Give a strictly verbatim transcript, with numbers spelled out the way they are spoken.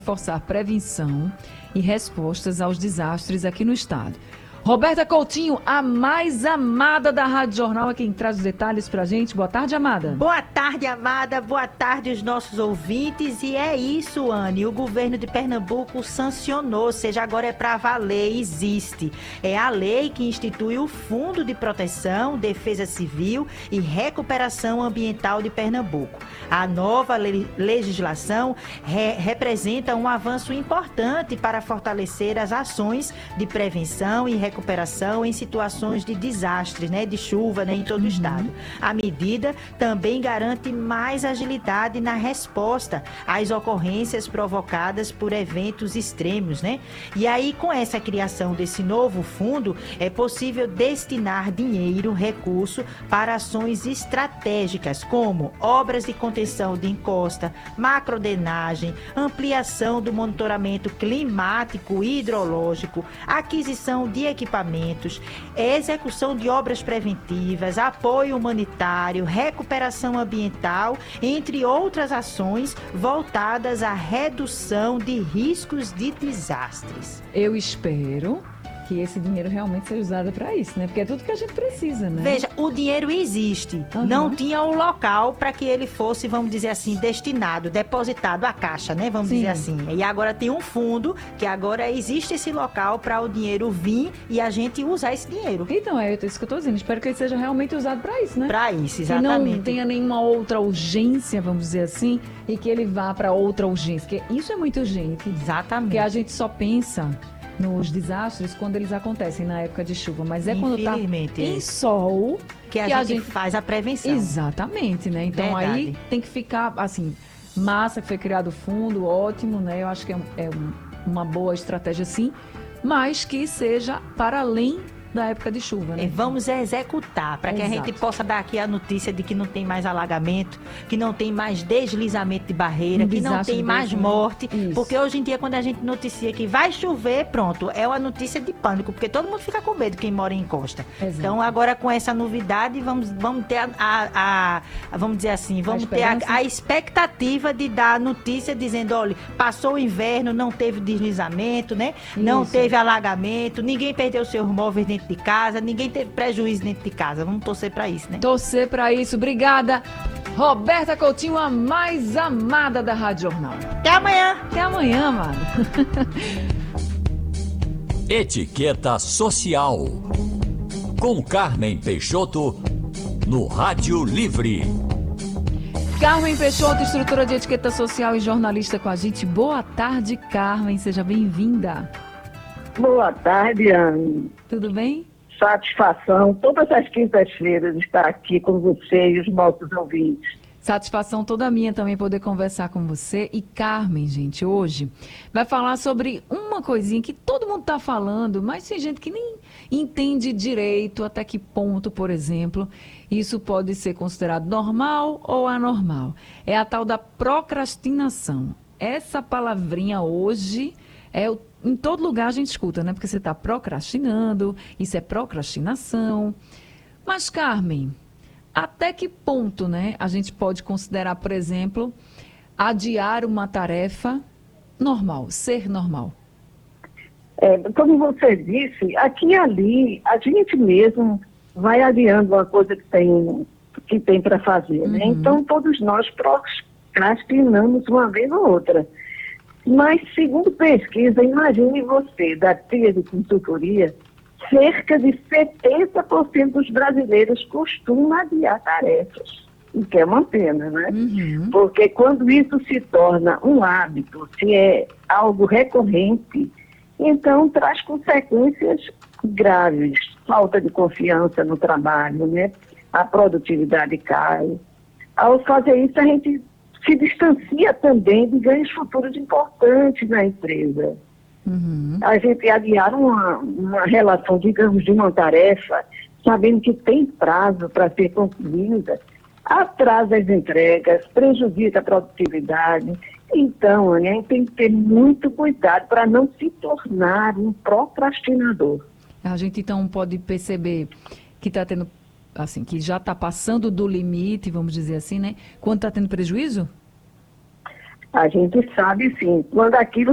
reforçar prevenção e respostas aos desastres aqui no estado. Roberta Coutinho, a mais amada da Rádio Jornal, é quem traz os detalhes pra gente. Boa tarde, amada. Boa tarde, amada. Boa tarde, os nossos ouvintes. E é isso, Anne. O governo de Pernambuco sancionou, ou seja, agora é pra valer, existe. É a lei que institui o Fundo de Proteção, Defesa Civil e Recuperação Ambiental de Pernambuco. A nova le- legislação re- representa um avanço importante para fortalecer as ações de prevenção e recuperação recuperação em situações de desastres, né, de chuva, né, em todo o estado. A medida também garante mais agilidade na resposta às ocorrências provocadas por eventos extremos, né? E aí, com essa criação desse novo fundo, é possível destinar dinheiro, recurso para ações estratégicas, como obras de contenção de encosta, macrodenagem, ampliação do monitoramento climático e hidrológico, aquisição de equipamentos, equipamentos, execução de obras preventivas, apoio humanitário, recuperação ambiental, entre outras ações voltadas à redução de riscos de desastres. Eu espero que esse dinheiro realmente seja usado para isso, né? Porque é tudo que a gente precisa, né? Veja, o dinheiro existe. Uhum. Não tinha o local para que ele fosse, vamos dizer assim, destinado, depositado à caixa, né? Vamos Sim. dizer assim. E agora tem um fundo, que agora existe esse local para o dinheiro vir e a gente usar esse dinheiro. Então, é isso que eu estou dizendo. Espero que ele seja realmente usado para isso, né? Para isso, exatamente. Que não tenha nenhuma outra urgência, vamos dizer assim, e que ele vá para outra urgência. Porque isso é muito urgente. Exatamente. Porque a gente só pensa nos desastres quando eles acontecem na época de chuva, mas é quando está em sol que a, que gente, a gente faz a prevenção. Exatamente, né? Então Verdade. Aí tem que ficar assim, massa que foi criado o fundo, ótimo, né? Eu acho que é, é um, uma boa estratégia sim, mas que seja para além da época de chuva, né? É, vamos executar, para que Exato. a gente possa dar aqui a notícia de que não tem mais alagamento, que não tem mais deslizamento de barreira, um que não tem mais mesmo. morte. Isso. Porque hoje em dia, quando a gente noticia que vai chover, pronto, é uma notícia de pânico, porque todo mundo fica com medo, quem mora em encosta. Exato. Então, agora com essa novidade, vamos, vamos ter a, a, a vamos dizer assim, vamos a ter a, a expectativa de dar notícia dizendo, olha, passou o inverno, não teve deslizamento, né? Isso. Não teve alagamento, ninguém perdeu seus móveis dentro de casa, ninguém teve prejuízo dentro de casa. Vamos torcer pra isso, né? Torcer pra isso. Obrigada, Roberta Coutinho, a mais amada da Rádio Jornal. Até amanhã. Até amanhã, amada. Etiqueta Social. Com Carmen Peixoto, no Rádio Livre. Carmen Peixoto, instrutora de etiqueta social e jornalista com a gente. Boa tarde, Carmen. Seja bem-vinda. Boa tarde, Anne. Tudo bem? Satisfação, todas as quintas-feiras, estar aqui com você e os nossos ouvintes. Satisfação toda minha também poder conversar com você. E Carmen, gente, hoje vai falar sobre uma coisinha que todo mundo está falando, mas tem gente que nem entende direito até que ponto, por exemplo, isso pode ser considerado normal ou anormal. É a tal da procrastinação. Essa palavrinha hoje é o em todo lugar a gente escuta, né? Porque você está procrastinando, isso é procrastinação. Mas, Carmen, até que ponto, né, a gente pode considerar, por exemplo, adiar uma tarefa normal, ser normal? É, como você disse, aqui e ali, a gente mesmo vai adiando uma coisa que tem, que tem para fazer, né? Uhum. Então, todos nós procrastinamos uma vez ou outra. Mas, segundo pesquisa, imagine você, da trilha de consultoria, cerca de setenta por cento dos brasileiros costumam adiar tarefas, o que é uma pena, né? Uhum. Porque quando isso se torna um hábito, se é algo recorrente, então traz consequências graves, falta de confiança no trabalho, né? A produtividade cai. Ao fazer isso, a gente se distancia também de ganhos futuros importantes na empresa. Uhum. A gente adiar uma, uma relação, digamos, de uma tarefa, sabendo que tem prazo para ser concluída, atrasa as entregas, prejudica a produtividade. Então, a gente tem que ter muito cuidado para não se tornar um procrastinador. A gente, então, pode perceber que está tendo assim, que já está passando do limite, vamos dizer assim, né? Quando está tendo prejuízo? A gente sabe, sim, quando aquilo